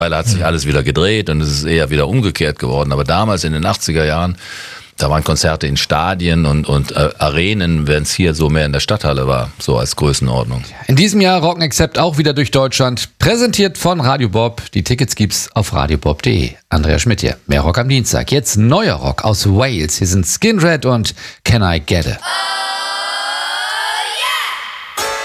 Weil hat sich alles wieder gedreht und es ist eher wieder umgekehrt geworden. Aber damals in den 80er Jahren, da waren Konzerte in Stadien und Arenen, wenn es hier so mehr in der Stadthalle war, so als Größenordnung. In diesem Jahr Rock Accept auch wieder durch Deutschland, präsentiert von Radio Bob. Die Tickets gibt's auf radiobob.de. Andrea Schmidt hier, mehr Rock am Dienstag. Jetzt neuer Rock aus Wales. Hier sind Skin Red und Can I Get It?